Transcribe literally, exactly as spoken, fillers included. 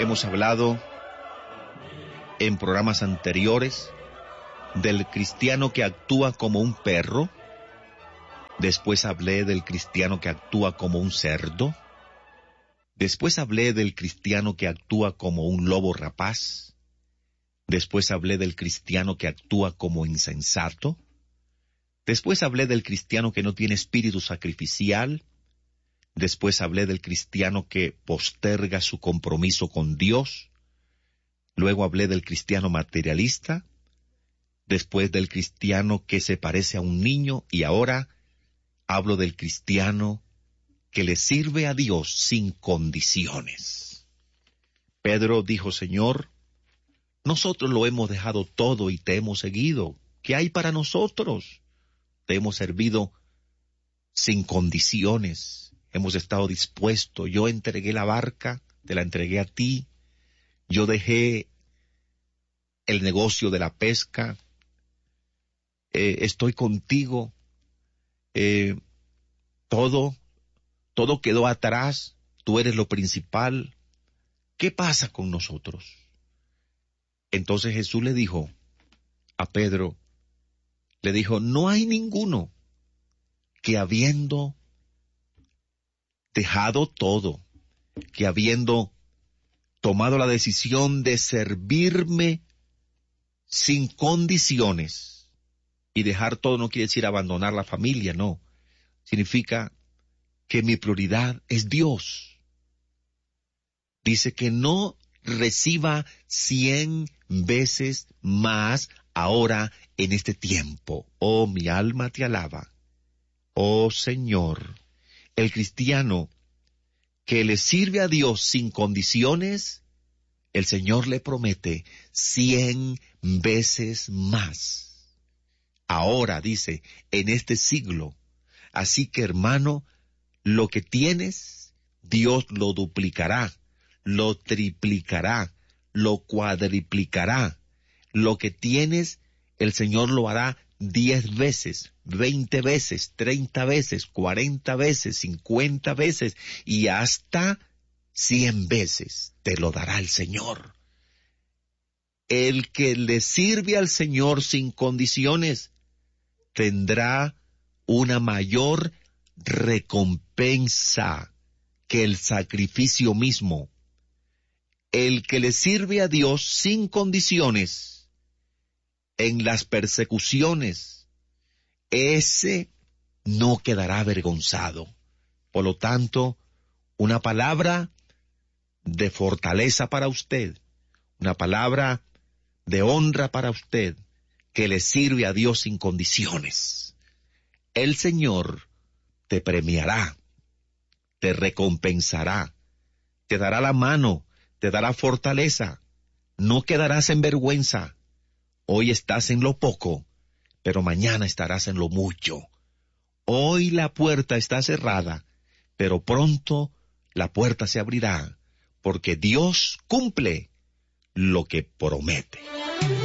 Hemos hablado en programas anteriores del cristiano que actúa como un perro. Después hablé del cristiano que actúa como un cerdo. Después hablé del cristiano que actúa como un lobo rapaz. Después hablé del cristiano que actúa como insensato. Después hablé del cristiano que no tiene espíritu sacrificial. Después hablé del cristiano que posterga su compromiso con Dios. Luego hablé del cristiano materialista. Después del cristiano que se parece a un niño. Y ahora hablo del cristiano que le sirve a Dios sin condiciones. Pedro dijo: Señor, nosotros lo hemos dejado todo y te hemos seguido. ¿Qué hay para nosotros? Te hemos servido sin condiciones. Hemos estado dispuestos. Yo entregué la barca, te la entregué a ti. Yo dejé el negocio de la pesca. Eh, estoy contigo. Eh, todo, todo quedó atrás. Tú eres lo principal. ¿Qué pasa con nosotros? Entonces Jesús le dijo a Pedro, le dijo: no hay ninguno que habiendo dejado todo, que habiendo tomado la decisión de servirme sin condiciones, y dejar todo no quiere decir abandonar la familia, no. Significa que mi prioridad es Dios. Dice que no reciba cien veces más ahora en este tiempo. Oh, mi alma te alaba. Oh, Señor. El cristiano que le sirve a Dios sin condiciones, el Señor le promete cien veces más. Ahora, dice, en este siglo. Así que, hermano, lo que tienes, Dios lo duplicará, lo triplicará, lo cuadriplicará. Lo que tienes, el Señor lo hará diez veces, veinte veces, treinta veces, cuarenta veces, cincuenta veces y hasta cien veces te lo dará el Señor. El que le sirve al Señor sin condiciones tendrá una mayor recompensa que el sacrificio mismo. El que le sirve a Dios sin condiciones en las persecuciones, ese no quedará avergonzado. Por lo tanto, una palabra de fortaleza para usted, una palabra de honra para usted, que le sirve a Dios sin condiciones. El Señor te premiará, te recompensará, te dará la mano, te dará fortaleza, no quedarás en vergüenza. Hoy estás en lo poco, pero mañana estarás en lo mucho. Hoy la puerta está cerrada, pero pronto la puerta se abrirá, porque Dios cumple lo que promete.